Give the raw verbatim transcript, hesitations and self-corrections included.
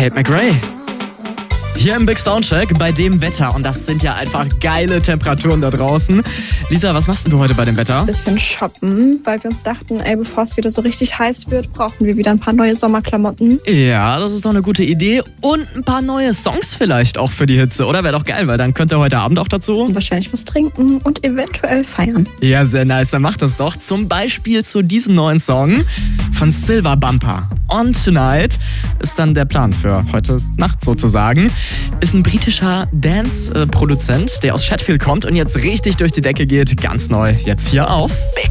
Tate McRae. Hier im Big Soundcheck bei dem Wetter. Und das sind ja einfach geile Temperaturen da draußen. Lisa, was machst denn du heute bei dem Wetter? Bisschen shoppen, weil wir uns dachten, ey, bevor es wieder so richtig heiß wird, brauchen wir wieder ein paar neue Sommerklamotten. Ja, das ist doch eine gute Idee. Und ein paar neue Songs vielleicht auch für die Hitze, oder? Wäre doch geil, weil dann könnt ihr heute Abend auch dazu Und wahrscheinlich was trinken und eventuell feiern. Ja, sehr nice. Dann macht das doch. Zum Beispiel zu diesem neuen Song von Silver Bumper. On Tonight ist dann der Plan für heute Nacht sozusagen. Ist ein britischer Dance-Produzent, der aus Sheffield kommt und jetzt richtig durch die Decke geht. Ganz neu jetzt hier auf Big